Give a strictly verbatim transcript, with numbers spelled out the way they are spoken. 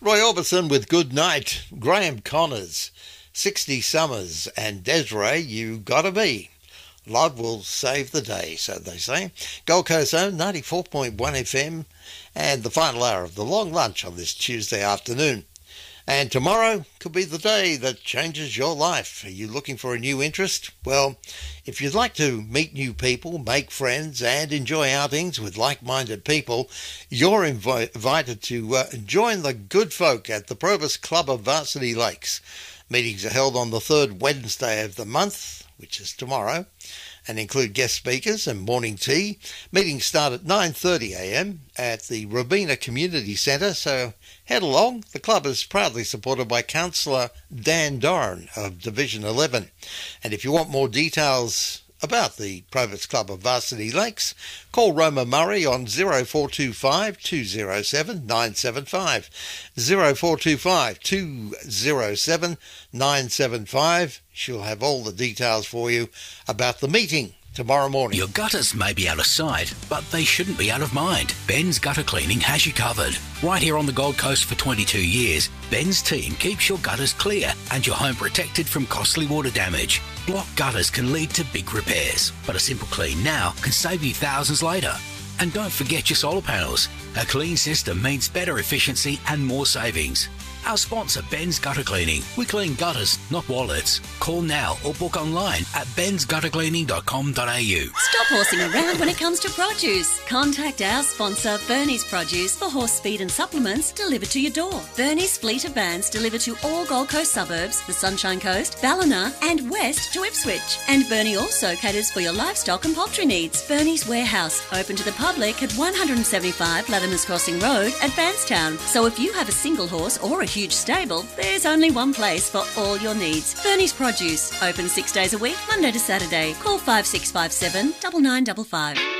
Roy Orbison with Good Night, Graham Connors, sixty Summers, and Desiree, You Gotta Be. Love will save the day, so they say. Gold Coast Zone, ninety-four point one F M, and the final hour of the long lunch on this Tuesday afternoon. And tomorrow could be the day that changes your life. Are you looking for a new interest? Well, if you'd like to meet new people, make friends, and enjoy outings with like-minded people, you're invi- invited to uh, join the good folk at the Probus Club of Varsity Lakes. Meetings are held on the third Wednesday of the month, which is tomorrow, and include guest speakers and morning tea. Meetings start at nine thirty a m at the Robina Community Centre, so head along. The club is proudly supported by Councillor Dan Doran of Division eleven. And if you want more details about the Provost Club of Varsity Lakes, call Roma Murray on zero four two five, two zero seven, nine seven five, zero four two five, two zero seven, nine seven five. She'll have all the details for you about the meeting tomorrow morning. Your gutters may be out of sight, but they shouldn't be out of mind. Ben's Gutter Cleaning has you covered. Right here on the Gold Coast for twenty-two years, Ben's team keeps your gutters clear and your home protected from costly water damage. Blocked gutters can lead to big repairs, but a simple clean now can save you thousands later. And don't forget your solar panels. A clean system means better efficiency and more savings. Our sponsor, Ben's Gutter Cleaning. We clean gutters, not wallets. Call now or book online at bens gutter cleaning dot com dot a u. Stop horsing around when it comes to produce. Contact our sponsor, Bernie's Produce, for horse feed and supplements delivered to your door. Bernie's fleet of vans deliver to all Gold Coast suburbs, the Sunshine Coast, Ballina, and west to Ipswich. And Bernie also caters for your livestock and poultry needs. Bernie's Warehouse, open to the public at one seventy-five Latimer's Crossing Road at Bankstown. So if you have a single horse or a huge stable, there's only one place for all your needs. Bernie's Produce, open six days a week, Monday to Saturday. Call five six five seven, nine nine five five.